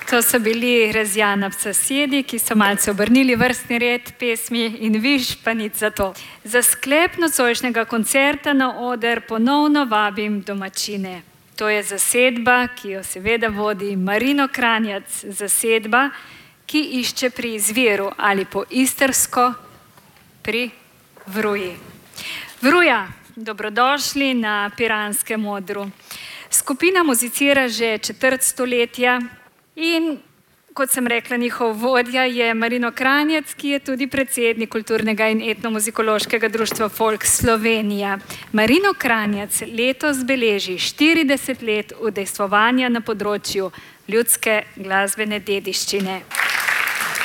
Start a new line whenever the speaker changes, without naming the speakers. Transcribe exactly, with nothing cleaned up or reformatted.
To so bili Rezjana Psasedi, ki so malce obrnili vrstni red pesmi in viš pa nič za to. Za sklep nocojšnjega koncerta na oder ponovno vabim domačine. To je zasedba, ki jo seveda vodi Marino Kranjac, zasedba, ki išče pri izviru ali po istrsko pri Vruji. Vruja, dobrodošli na Piranskem odru. Skupina muzicira že četrt stoletja in, kot sem rekla, njihov vodja je Marino Kranjac, ki je tudi predsednik Kulturnega in etnomuzikološkega društva Folk Slovenija. Marino Kranjac letos beleži štirideset let udejstvovanja na področju ljudske glasbene dediščine.